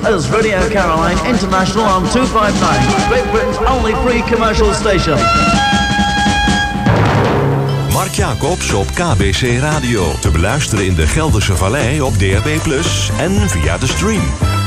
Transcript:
as Radio Caroline International on 259, Great Britain's only free commercial station. Mark Jacobs op KBC Radio. Te beluisteren in de Gelderse Vallei op DAB+ en via de stream.